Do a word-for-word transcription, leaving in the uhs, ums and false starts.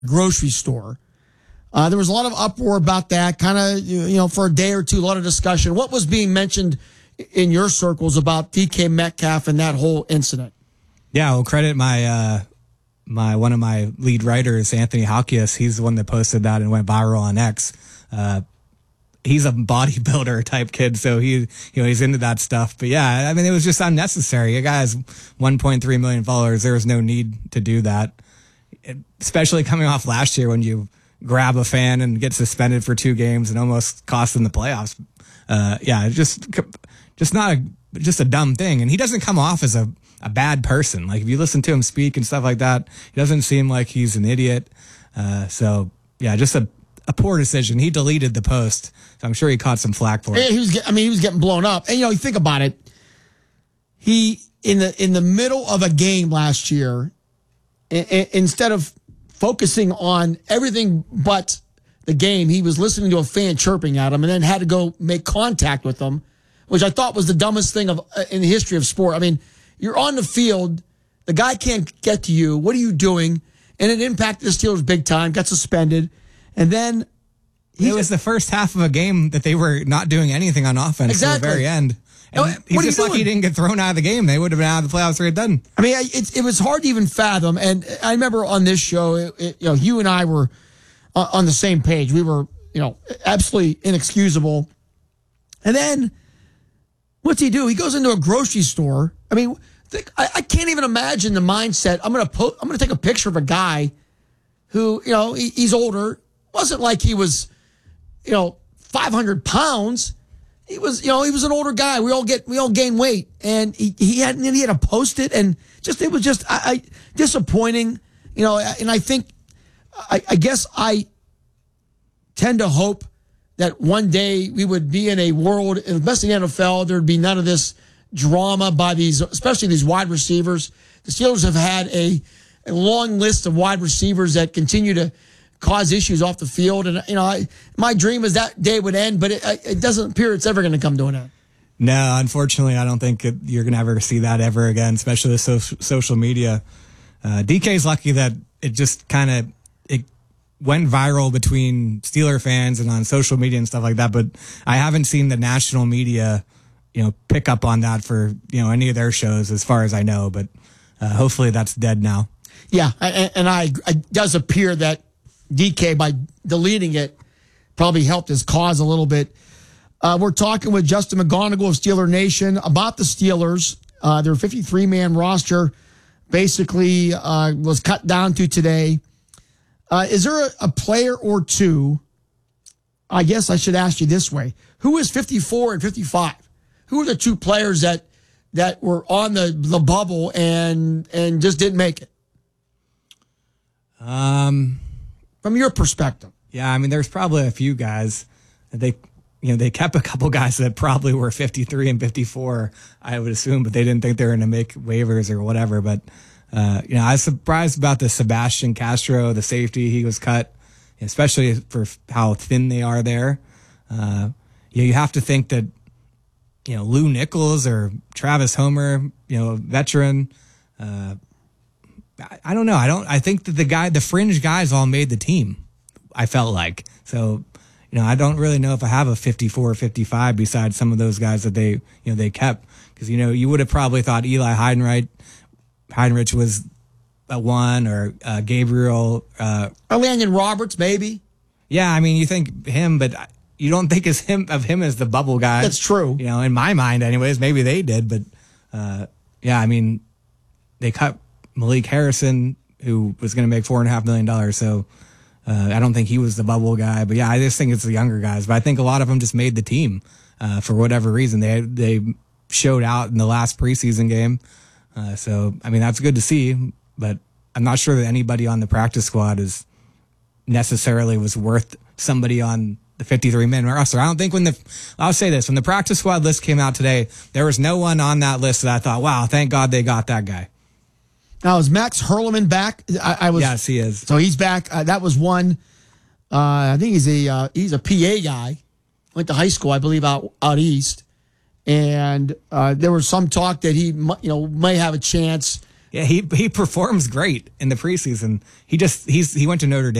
grocery store. Uh, there was a lot of uproar about that, kind of, you know, for a day or two, a lot of discussion. What was being mentioned in your circles about D K Metcalf and that whole incident? Yeah, well, credit my uh, my one of my lead writers, Anthony Halkias. He's the one that posted that and went viral on X. Uh, he's a bodybuilder type kid, so he, you know, he's into that stuff. But yeah, I mean, it was just unnecessary. A guy has one point three million followers. There was no need to do that, it, especially coming off last year when you grab a fan and get suspended for two games and almost cost them the playoffs. Uh, yeah, just just not a just a dumb thing. And he doesn't come off as a, a bad person. Like if you listen to him speak and stuff like that, he doesn't seem like he's an idiot. Uh, so yeah, just a, a poor decision. He deleted the post, so I'm sure he caught some flack for it. He was, I mean, he was getting blown up. And you know, you think about it. He in the in the middle of a game last year, I- I- instead of focusing on everything but the game, he was listening to a fan chirping at him and then had to go make contact with them, which I thought was the dumbest thing of uh, in the history of sport. I mean, you're on the field, the guy can't get to you. What are you doing? And it impacted the Steelers big time, got suspended. And then he it was the first half of a game that they were not doing anything on offense exactly. to the very end. And no, he's just lucky he didn't get thrown out of the game. They would have been out of the playoffs right then. I mean, it, it was hard to even fathom. And I remember on this show, it, it, you know, you and I were uh, on the same page. We were, you know, absolutely inexcusable. And then what's he do? He goes into a grocery store. I mean, think, I, I can't even imagine the mindset. I'm gonna po- I'm gonna take a picture of a guy who, you know, he, he's older. Wasn't like he was, you know, five hundred pounds. He was, you know, he was an older guy. We all get, we all gain weight, and he he had he had to post it, and just it was just I, I disappointing, you know. And I think, I, I guess I tend to hope that one day we would be in a world, especially in the N F L, there'd be none of this drama by these, especially these wide receivers. The Steelers have had a, a long list of wide receivers that continue to cause issues off the field. And, you know, I, my dream is that day would end, but it, it doesn't appear it's ever going to come to an end. No, unfortunately, I don't think it, you're going to ever see that ever again, especially with so, social media. Uh, D K's lucky that it just kind of it went viral between Steeler fans and on social media and stuff like that. But I haven't seen the national media, you know, pick up on that for, you know, any of their shows as far as I know. But uh, hopefully that's dead now. Yeah, and, and I it does appear that D K, by deleting it, probably helped his cause a little bit. Uh, we're talking with Justin McGonigal of Steeler Nation about the Steelers. Uh, their fifty-three man roster basically uh, was cut down to today. Uh, is there a, a player or two, I guess I should ask you this way, who is fifty-four and fifty-five? Who are the two players that that were on the, the bubble and and just didn't make it? Um... From your perspective. Yeah, I mean, there's probably a few guys that they, you know, they kept a couple guys that probably were fifty-three and fifty-four, I would assume, but they didn't think they were going to make waivers or whatever. But, uh, you know, I was surprised about the Sebastian Castro, the safety. He was cut, especially for how thin they are there. Uh, you know, you have to think that, you know, Lou Nichols or Travis Homer, you know, veteran, uh, I don't know. I don't. I think that the guy, the fringe guys, all made the team. I felt like so. You know, I don't really know if I have a fifty-four or fifty-five besides some of those guys that they, you know, they kept because you know you would have probably thought Eli Heidenreich, Heidenreich was a one or uh, Gabriel, uh, Landon Roberts, maybe. Yeah, I mean, you think him, but you don't think as him of him as the bubble guy. That's true. You know, in my mind, anyways. Maybe they did, but uh, yeah, I mean, they cut Malik Harrison, who was going to make four and a half million dollars. So uh, I don't think he was the bubble guy, but yeah, I just think it's the younger guys. But I think a lot of them just made the team uh, for whatever reason. They they showed out in the last preseason game. Uh, so I mean that's good to see, but I'm not sure that anybody on the practice squad is necessarily was worth somebody on the fifty-three man roster. I don't think when the I'll say this when the practice squad list came out today, there was no one on that list that I thought, wow, thank God they got that guy. Now, is Max Hurleman back? I, I was. Yes, he is. So he's back. Uh, that was one. Uh, I think he's a uh, he's a P A guy. Went to high school, I believe, out out east. And uh, there was some talk that he, you know, may have a chance Yeah, he he performs great in the preseason. He just he's he went to Notre Dame.